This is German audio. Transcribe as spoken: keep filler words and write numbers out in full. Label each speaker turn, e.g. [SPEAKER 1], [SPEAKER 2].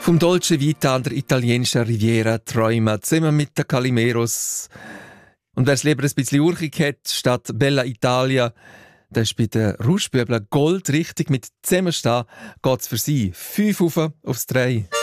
[SPEAKER 1] Vom Dolce Vita an der italienischen Riviera träumen, zusammen mit den Calimeros. Und wer es lieber ein bisschen urchig hat, statt Bella Italia, der ist bei den Rauschbübeln Gold richtig mit Zusammenstehen, geht es für sie fünf auf aufs drei.